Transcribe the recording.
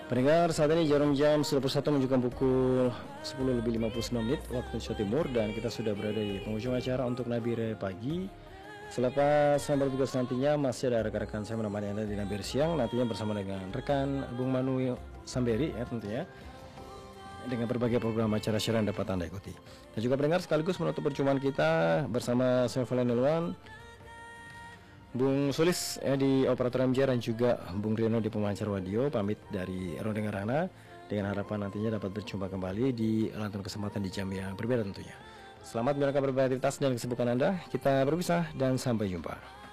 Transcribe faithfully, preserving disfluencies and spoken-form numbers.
Pendengar, saat ini jarum jam sudah bersatu menunjukkan pukul sepuluh lebih lima puluh sembilan menit waktu Indonesia Timur, dan kita sudah berada di penghujung acara untuk Nabire pagi. Selepas saya bertugas nantinya masih ada rekan-rekan saya menemani Anda di Nabire siang, nantinya bersama dengan rekan Bung Manu Samberi ya tentunya, dengan berbagai program acara siaran dapat Anda ikuti. Dan juga pendengar, sekaligus menutup perjumpaan kita bersama saya Valen Nilwan, Bung Sulis ya, di operator M J, dan juga Bung Rino di pemancar radio, pamit dari Rondeng Rana dengan harapan nantinya dapat berjumpa kembali di lantunan kesempatan di jam yang berbeda tentunya. Selamat menjalankan berbagai aktivitas dan kesibukan Anda. Kita berpisah dan sampai jumpa.